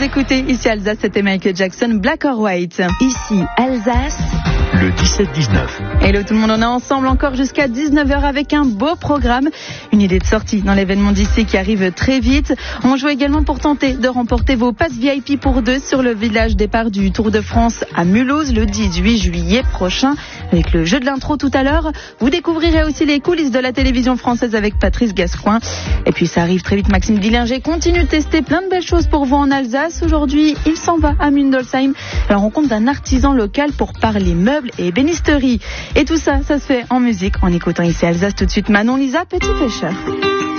écoutez, ici Alsace, c'était Michael Jackson, Black or White. Ici Alsace, le 17-19. Hello tout le monde, on est ensemble encore jusqu'à 19h avec un beau programme. Une idée de sortie dans l'événement d'ici qui arrive très vite. On joue également pour tenter de remporter vos passes VIP pour deux sur le village départ du Tour de France à Mulhouse le 18 juillet prochain. Avec le jeu de l'intro tout à l'heure, vous découvrirez aussi les coulisses de la télévision française avec Patrice Gascoin. Et puis ça arrive très vite, Maxime Dillinger continue de tester plein de belles choses pour vous en Alsace. Aujourd'hui, il s'en va à Mundolsheim à la rencontre d'un artisan local pour parler meubles et ébénisterie. Et tout ça, ça se fait en musique en écoutant ici Alsace tout de suite Manon Lisa, Petit Pêcheur.